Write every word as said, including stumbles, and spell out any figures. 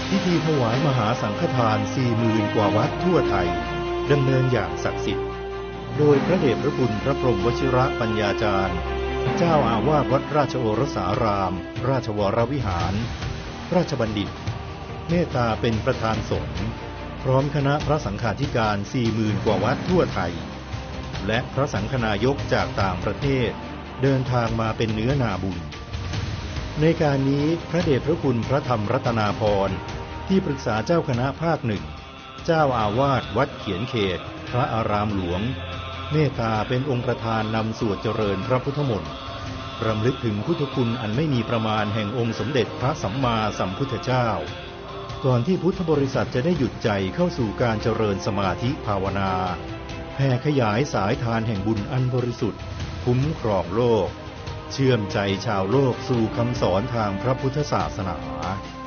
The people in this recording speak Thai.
พิธีถวายมหาสังฆทานสี่หมื่นกว่าวัดทั่วไทยดำเนินอย่างศักดิ์สิทธิ์โดยพระเดชพระคุณพระพรหมวชิรปัญญาจารย์เจ้าอาวาสวัดราชโอรสาราม ราชวรวิหาร ราชบัณฑิตเมตตาเป็นประธานสงฆ์พร้อมคณะพระสังฆาธิการสี่หมื่นกว่าวัดทั่วไทยและพระสังฆนายกจากต่างประเทศเดินทางมาเป็นเนื้อนาบุญในการนี้พระเดชพระคุณพระธรรมรัตนาภรณ์ที่ปรึกษาเจ้าคณะภาคหนึ่งเจ้าอาวาสวัดเขียนเขตพระอารามหลวงเมตตาเป็นองค์ประธานนำสวดเจริญพระพุทธมนต์รำลึกถึงพุทธคุณอันไม่มีประมาณแห่งองค์สมเด็จพระสัมมาสัมพุทธเจ้าก่อนที่พุทธบริษัทจะได้หยุดใจเข้าสู่การเจริญสมาธิภาวนาแผ่ขยายสายทานแห่งบุญอันบริสุทธิ์คุ้มครองโลกเชื่อมใจชาวโลกสู่คำสอนทางพระพุทธศาสนา